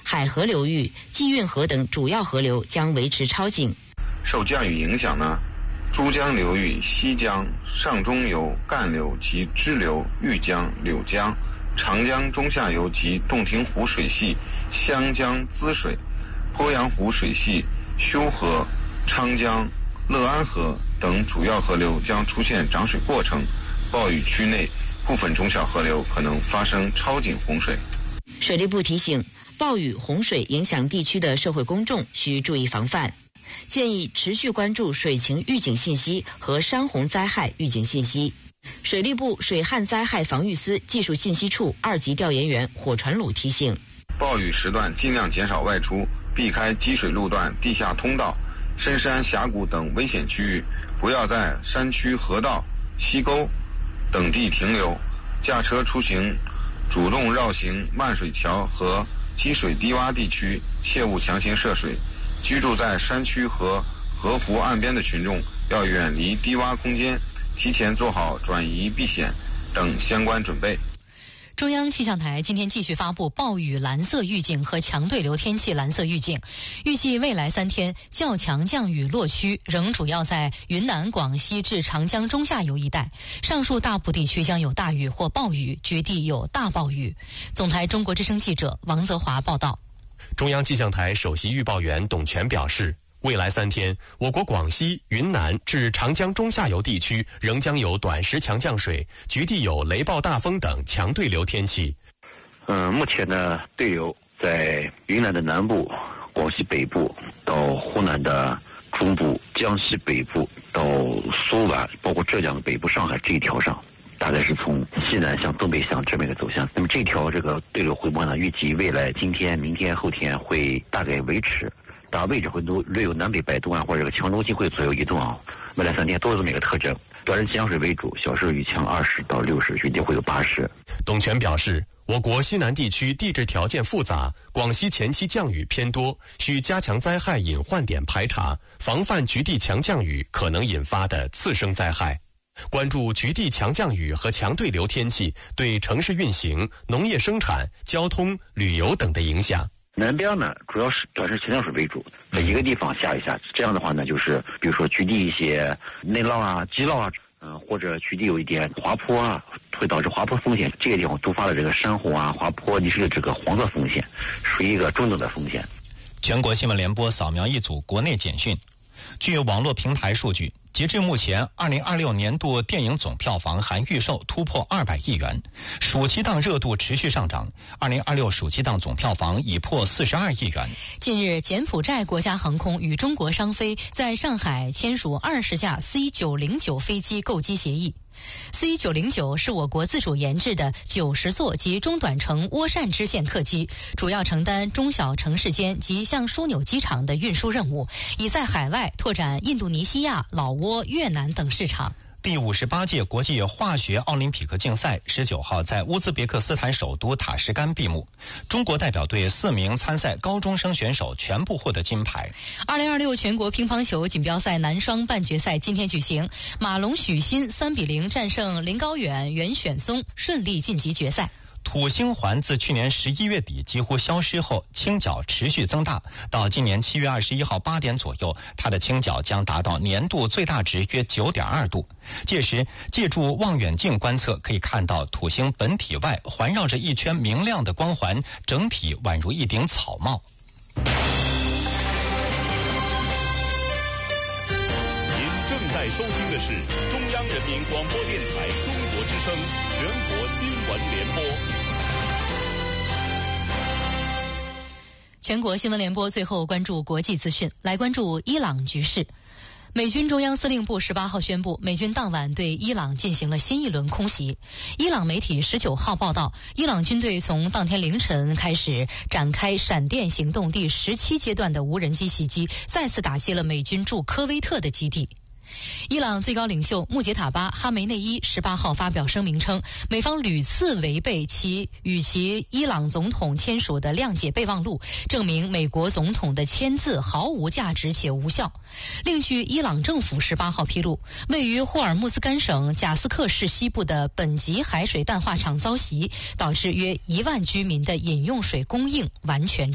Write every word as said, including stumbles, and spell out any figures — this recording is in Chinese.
海河流域、济运河等主要河流将维持超警。 受降雨影响呢，珠江流域西江、上中游、干流及支流、豫江、柳江、长江中下游及洞庭湖水系湘江滋水，鄱阳湖水系修河、昌江、乐安河等主要河流将出现涨水过程，暴雨区内部分中小河流可能发生超警洪水。 水利部提醒，暴雨洪水影响地区的社会公众需注意防范，建议持续关注水情预警信息和山洪灾害预警信息。水利部水旱灾害防御司技术信息处二级调研员火传鲁提醒， 暴雨时段尽量减少外出，避开积水路段、地下通道、深山峡谷等危险区域，不要在山区河道、溪沟等地停留。驾车出行主动绕行漫水桥和积水低洼地区，切勿强行涉水。居住在山区和河湖岸边的群众要远离低洼空间，提前做好转移避险等相关准备。 中央气象台今天继续发布暴雨蓝色预警和强对流天气蓝色预警，预计未来三天较强降雨落区仍主要在云南、广西至长江中下游一带，上述大部地区将有大雨或暴雨，局地有大暴雨。总台中国之声记者王泽华报道。 中央气象台首席预报员董全表示，未来三天，我国广西、云南至长江中下游地区仍将有短时强降水，局地有雷暴大风等强对流天气。 嗯，目前呢，对流在云南的南部、广西北部到湖南的中部、江西北部到苏皖，包括浙江北部、上海这一条上，大概是从西南向东北向这么一个走向。那么这条这个对流回波呢，预计未来今天、明天、后天会大概维持。大位置会都略有南北摆动啊，或者这个强中心会左右移动啊。未来三天都有这么一个特征，短时降水为主，小时雨强二十到六十，局地会有八十。 董全表示，我国西南地区地质条件复杂，广西前期降雨偏多，需加强灾害隐患点排查，防范局地强降雨可能引发的次生灾害。关注局地强降雨和强对流天气对城市运行、农业生产、交通、旅游等的影响。 南边呢，主要是短时强降水为主，在一个地方下一下，这样的话呢，就是比如说局地一些内涝啊、积涝啊，嗯、呃，或者局地有一点滑坡啊，会导致滑坡风险，这个地方突发的这个山洪啊、滑坡，你是这个黄色风险，属于一个中等的风险。 全国新闻联播扫描一组国内简讯。据网络平台数据，截至目前，二零二六年度电影总票房含预售突破二百亿元，暑期档热度持续上涨。二零二六暑期档总票房已破四十二亿元。 近日，柬埔寨国家航空与中国商飞在上海签署二十架 C 九零九 飞机购机协议。C 九零九 是我国自主研制的九十座及中短程涡扇支线客机，主要承担中小城市间及向枢纽机场的运输任务，已在海外拓展印度尼西亚、老挝、越南等市场。 第五十八届国际化学奥林匹克竞赛十九号在乌兹别克斯坦首都塔什干闭幕，中国代表队四名参赛高中生选手全部获得金牌。 二零二六全国乒乓球锦标赛男双半决赛今天举行，马龙许昕三比零战胜林高远、袁选松，顺利晋级决赛。 土星环自去年十一月底几乎消失后，倾角持续增大，到今年七月二十一号八点左右，它的倾角将达到年度最大值约 九点二度。届时，借助望远镜观测，可以看到土星本体外环绕着一圈明亮的光环，整体宛如一顶草帽。 您正在收听的是中央人民广播电台中国之声全国新闻联播。 全国新闻联播最后关注国际资讯，来关注伊朗局势。美军中央司令部十八号宣布，美军当晚对伊朗进行了新一轮空袭。伊朗媒体十九号报道，伊朗军队从当天凌晨开始展开闪电行动第十七阶段的无人机袭击，再次打击了美军驻科威特的基地。伊朗最高领袖穆杰塔巴·哈梅内伊十八号发表声明称，美方屡次违背其与其伊朗总统签署的谅解备忘录，证明美国总统的签字毫无价值且无效。另据伊朗政府十八号披露，位于霍尔木兹干省贾斯克市西部的本吉海水淡化厂遭袭，导致约一万居民的饮用水供应完全